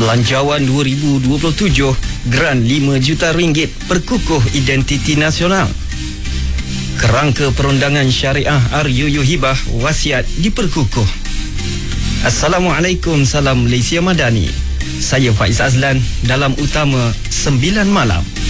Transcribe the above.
Belanjawan 2027, Geran 5 juta ringgit perkukuh identiti nasional. Kerangka perundangan syariah RUU Hibah wasiat diperkukuh. Assalamualaikum, salam Malaysia Madani. Saya Faiz Azlan dalam Utama 9 Malam.